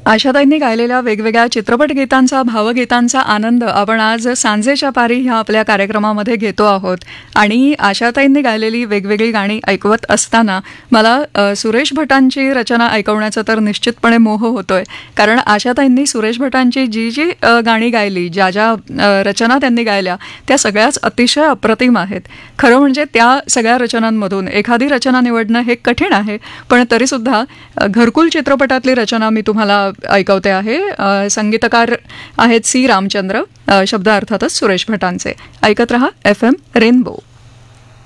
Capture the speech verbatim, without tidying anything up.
आशाताईंनी गायलेल्या वेगवेगळ्या चित्रपट गीतांचा, भावगीतांचा आनंद आपण आज सांजेच्या पारी ह्या आपल्या कार्यक्रमामध्ये घेतो आहोत. आणि आशाताईंनी गायलेली वेगवेगळी गाणी ऐकवत असताना मला अ, सुरेश भटांची रचना ऐकवण्याचा तर निश्चितपणे मोह होतोय. कारण आशाताईंनी सुरेश भटांची जी जी अ, गाणी गायली, ज्या ज्या अ, रचना त्यांनी गायल्या, त्या सगळ्याच अतिशय अप्रतिम आहेत. खरं म्हणजे त्या सगळ्या रचनांमधून एखादी रचना निवडणं हे कठीण आहे, पण तरीसुद्धा अ, घरकुल चित्रपटातली रचना मी तुम्हाला ऐकवते आहे. अ, संगीतकार आहेत सी रामचंद्र, अ, शब्द अर्थातच सुरेश भटांचे. ऐकत रहा एफ एम रेनबो.